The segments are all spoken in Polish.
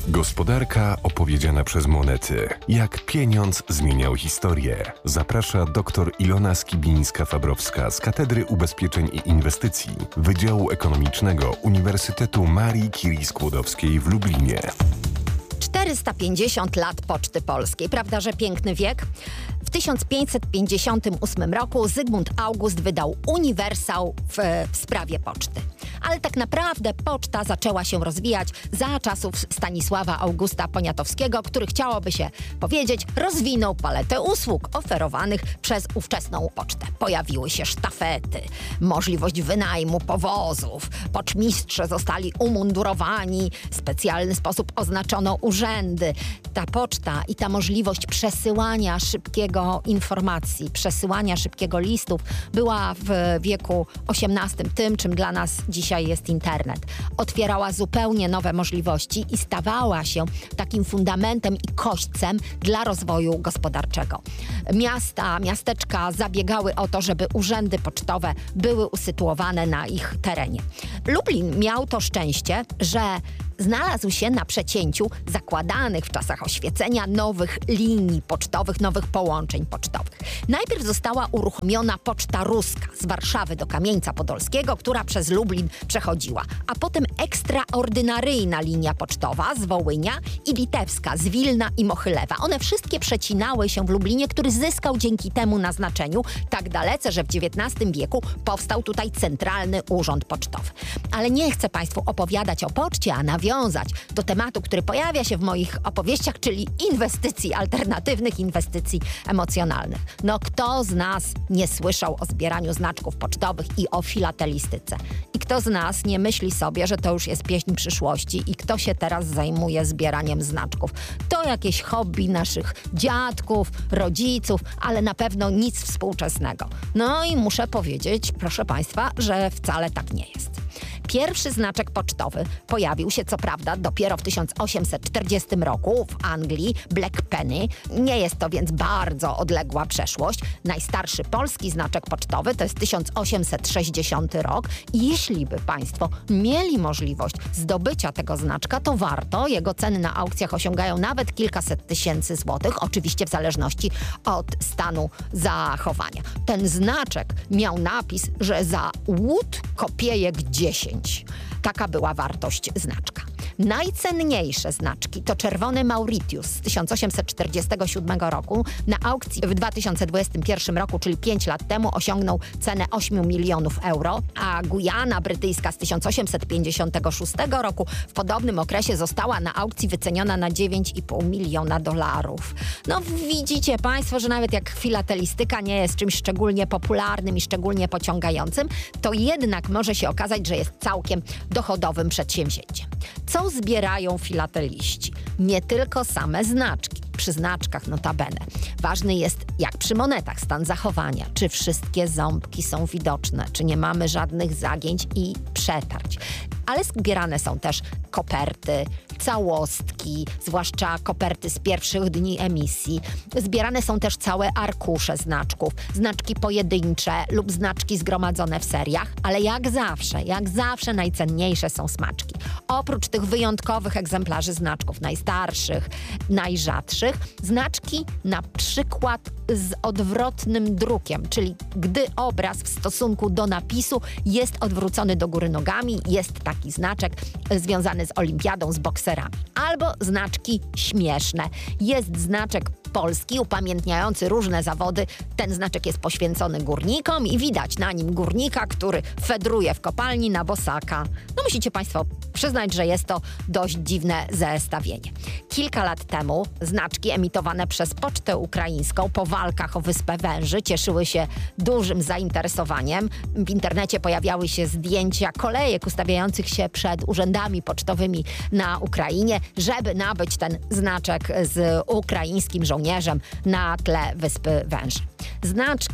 Gospodarka opowiedziana przez monety. Jak pieniądz zmieniał historię. Zaprasza dr Ilona Skibińska-Fabrowska z Katedry Ubezpieczeń i Inwestycji Wydziału Ekonomicznego Uniwersytetu Marii Curie Skłodowskiej w Lublinie. 450 lat Poczty Polskiej. Prawda, że piękny wiek? W 1558 roku Zygmunt August wydał uniwersał w sprawie poczty. Ale tak naprawdę poczta zaczęła się rozwijać za czasów Stanisława Augusta Poniatowskiego, który, chciałoby się powiedzieć, rozwinął paletę usług oferowanych przez ówczesną pocztę. Pojawiły się sztafety, możliwość wynajmu powozów, pocztmistrze zostali umundurowani, w specjalny sposób oznaczono urzędy. Ta poczta i ta możliwość przesyłania szybkiego informacji, przesyłania szybkiego listów była w wieku XVIII tym, czym dla nas dzisiaj jest internet. Otwierała zupełnie nowe możliwości i stawała się takim fundamentem i kośćcem dla rozwoju gospodarczego. Miasta, miasteczka zabiegały o to, żeby urzędy pocztowe były usytuowane na ich terenie. Lublin miał to szczęście, że znalazł się na przecięciu zakładanych w czasach oświecenia nowych linii pocztowych, nowych połączeń pocztowych. Najpierw została uruchomiona poczta ruska z Warszawy do Kamieńca Podolskiego, która przez Lublin przechodziła, a potem ekstraordynaryjna linia pocztowa z Wołynia i litewska z Wilna i Mochylewa. One wszystkie przecinały się w Lublinie, który zyskał dzięki temu na znaczeniu tak dalece, że w XIX wieku powstał tutaj Centralny Urząd Pocztowy. Ale nie chcę Państwu opowiadać o poczcie, a nawiązać do tematu, który pojawia się w moich opowieściach, czyli inwestycji alternatywnych, inwestycji emocjonalnych. No kto z nas nie słyszał o zbieraniu znaczków pocztowych i o filatelistyce? I kto z nas nie myśli sobie, że to już jest pieśń przyszłości i kto się teraz zajmuje zbieraniem znaczków? To jakieś hobby naszych dziadków, rodziców, ale na pewno nic współczesnego. No i muszę powiedzieć, proszę Państwa, że wcale tak nie jest. Pierwszy znaczek pocztowy pojawił się co prawda dopiero w 1840 roku w Anglii, Black Penny. Nie jest to więc bardzo odległa przeszłość. Najstarszy polski znaczek pocztowy to jest 1860 rok. I jeśli by Państwo mieli możliwość zdobycia tego znaczka, to warto. Jego ceny na aukcjach osiągają nawet kilkaset tysięcy złotych, oczywiście w zależności od stanu zachowania. Ten znaczek miał napis, że za łód kopiejek 10. Taka była wartość znaczka. Najcenniejsze znaczki to czerwony Mauritius z 1847 roku. Na aukcji w 2021 roku, czyli 5 lat temu, osiągnął cenę 8 milionów euro, a Gujana brytyjska z 1856 roku w podobnym okresie została na aukcji wyceniona na 9,5 miliona dolarów. No widzicie Państwo, że nawet jak filatelistyka nie jest czymś szczególnie popularnym i szczególnie pociągającym, to jednak może się okazać, że jest całkiem dochodowym przedsięwzięciem. Co zbierają filateliści? Nie tylko same znaczki. Przy znaczkach notabene. Ważny jest, jak przy monetach, stan zachowania. Czy wszystkie ząbki są widoczne? Czy nie mamy żadnych zagięć i przetarć? Ale zbierane są też koperty, całostki, zwłaszcza koperty z pierwszych dni emisji. Zbierane są też całe arkusze znaczków, znaczki pojedyncze lub znaczki zgromadzone w seriach, ale jak zawsze najcenniejsze są smaczki. Oprócz tych wyjątkowych egzemplarzy znaczków, najstarszych, najrzadszych, znaczki na przykład z odwrotnym drukiem, czyli gdy obraz w stosunku do napisu jest odwrócony do góry nogami, jest taki znaczek związany z olimpiadą, z bokserami. Albo znaczki śmieszne. Jest znaczek polski upamiętniający różne zawody. Ten znaczek jest poświęcony górnikom i widać na nim górnika, który fedruje w kopalni na bosaka. No musicie Państwo przyznać, że jest to dość dziwne zestawienie. Kilka lat temu znaczki emitowane przez Pocztę Ukraińską po walkach o Wyspę Węży cieszyły się dużym zainteresowaniem. W internecie pojawiały się zdjęcia kolejek ustawiających się przed urzędami pocztowymi na Ukrainie, żeby nabyć ten znaczek z ukraińskim żołnierzem na tle Wyspy Węży. Znaczki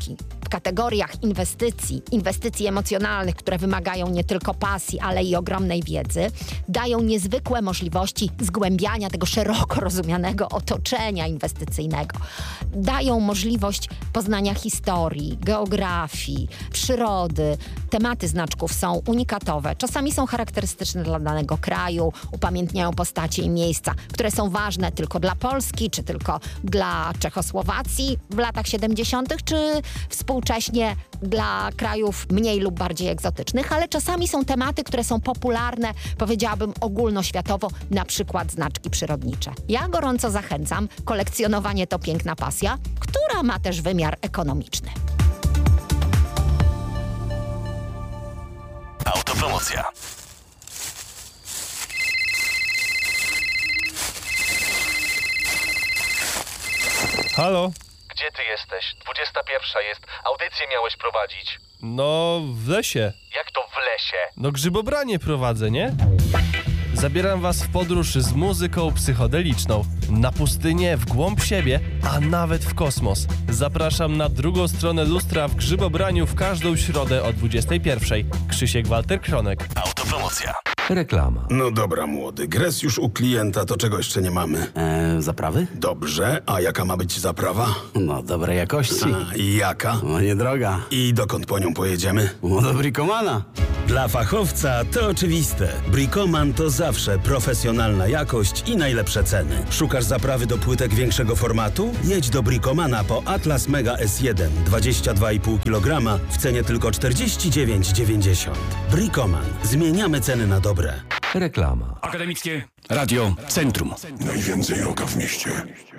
w kategoriach inwestycji emocjonalnych, które wymagają nie tylko pasji, ale i ogromnej wiedzy, dają niezwykłe możliwości zgłębiania tego szeroko rozumianego otoczenia inwestycyjnego. Dają możliwość poznania historii, geografii, przyrody. Tematy znaczków są unikatowe, czasami są charakterystyczne dla danego kraju, upamiętniają postacie i miejsca, które są ważne tylko dla Polski, czy tylko dla Czechosłowacji w latach 70., czy współcześnie dla krajów mniej lub bardziej egzotycznych, ale czasami są tematy, które są popularne, powiedziałabym ogólnoświatowo, na przykład znaczki przyrodnicze. Ja gorąco zachęcam, kolekcjonowanie to piękna pasja, która ma też wymiar ekonomiczny. Autopromocja. Halo? Gdzie ty jesteś? 21 jest. Audycję miałeś prowadzić. No, w lesie. Jak to w lesie? No, grzybobranie prowadzę, nie? Zabieram was w podróż z muzyką psychodeliczną. Na pustynię, w głąb siebie, a nawet w kosmos. Zapraszam na drugą stronę lustra w grzybobraniu w każdą środę o 21. Krzysiek Walter-Kronek. Autopromocja. Reklama. No dobra, młody. Gres już u klienta, to czego jeszcze nie mamy? Zaprawy? Dobrze, a jaka ma być zaprawa? No, dobrej jakości. A, i jaka? No, niedroga. I dokąd po nią pojedziemy? No, do Bricomana. Dla fachowca to oczywiste. Bricoman to zawsze profesjonalna jakość i najlepsze ceny. Szukasz zaprawy do płytek większego formatu? Jedź do Bricomana po Atlas Mega S1 22,5 kg w cenie tylko 49,90. Bricoman. Zmieniamy ceny na dobre. Reklama. Akademickie Radio Centrum. Najwięcej rocka w mieście.